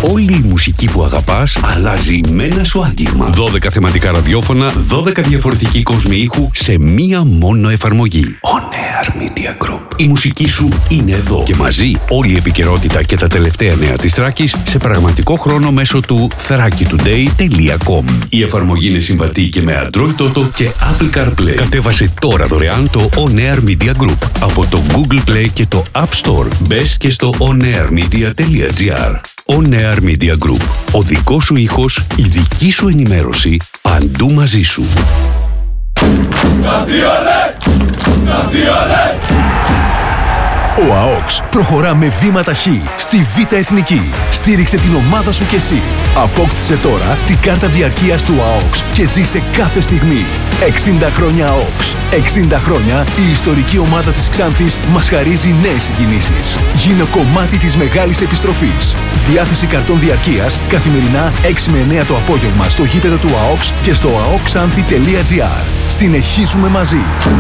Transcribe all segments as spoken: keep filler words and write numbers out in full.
Όλη η μουσική που αγαπάς αλλάζει με ένα σου άγγιγμα. δώδεκα θεματικά ραδιόφωνα, δώδεκα διαφορετικοί κόσμοι ήχου σε μία μόνο εφαρμογή. On Air Media Group. Η μουσική σου είναι εδώ και μαζί όλη η επικαιρότητα και τα τελευταία νέα της Θράκης σε πραγματικό χρόνο μέσω του θράκη τουντέι τελεία κομ. Η εφαρμογή είναι συμβατή και με Android Auto και Apple CarPlay. Κατέβασε τώρα δωρεάν το On Air Media Group από το Google Play και το App Store. Μπες και στο onairmedia τελεία gr. On Air Media Group. Ο δικός σου ήχος, η δική σου ενημέρωση, παντού μαζί σου. Ο ΑΟΚΣ προχωρά με βήμα ταχύ στη Β' Εθνική. Στήριξε την ομάδα σου κι εσύ. Απόκτησε τώρα την κάρτα διαρκείας του ΑΟΚΣ και ζήσε κάθε στιγμή. εξήντα χρόνια ΑΟΚΣ. εξήντα χρόνια η ιστορική ομάδα της Ξάνθης μας χαρίζει νέες συγκινήσεις. Γίνε κομμάτι της μεγάλης επιστροφής. Διάθεση καρτών διαρκείας καθημερινά έξι με εννέα το απόγευμα στο γήπεδο του ΑΟΚΣ και στο αοκξάνθη τελεία gr. Συνεχίζουμε μαζί.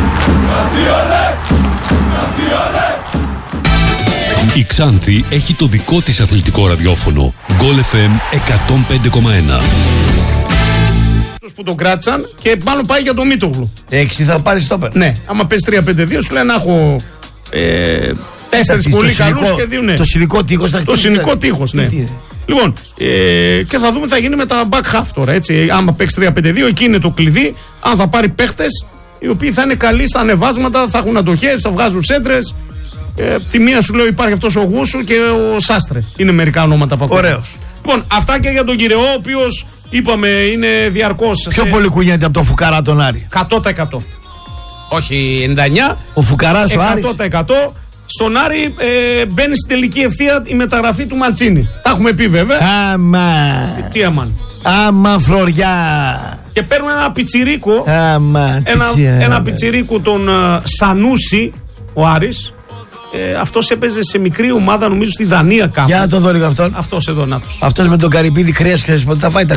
Η Ξάνθη έχει το δικό της αθλητικό ραδιόφωνο. Γκολ εφ εμ εκατόν πέντε κόμμα ένα. Που τον κράτησαν και μάλλον πάει για το Μίτογλου. Έξι θα πάρει στόπερ. Ναι, άμα πες τρία πέντε δύο σου λέει να έχω ε, τέσσερις πολύ καλούς και δύο ναι. Το συνικό τείχος θα έχει. Το συνικό τείχος, ναι. Λοιπόν, ε, και θα δούμε τι θα γίνει με τα back half τώρα. Έτσι. Άμα παίξει τρία πέντε δύο, εκεί είναι το κλειδί. Αν θα πάρει παίχτες οι οποίοι θα είναι καλοί στα ανεβάσματα, θα έχουν αντοχές, θα βγάζουν σέντρες. Ε, τη μία σου λέω υπάρχει αυτός ο Γούσου και ο Σάστρε. Είναι μερικά ονόματα που ακούω. Ωραίος. Λοιπόν, αυτά και για τον Κυρεό, ο οποίος είπαμε είναι διαρκώς. Πιο σε... πολύ κουνιέται από τον Φουκαρά τον Άρη. εκατό τοις εκατό. Όχι ενενήντα εννιά. Ο Φουκαράς ο Άρης. εκατό τοις εκατό. Στον Άρη ε, μπαίνει στην τελική ευθεία η μεταγραφή του Ματσίνη. Τα έχουμε πει βέβαια. Άμα. Τι αμάν. Άμα φλωριά. Και παίρνουν ένα πιτσιρίκο. Άμα. Ένα, ένα πιτσιρίκο τον uh, Σανούση, ο Άρης. Ε, αυτός έπαιζε σε μικρή ομάδα, νομίζω στη Δανία κάπου. Για να το δω λίγο αυτόν. Αυτός εδώ, νάτος. Αυτός με τον Καρυπίδη κρέας και θα φάει τα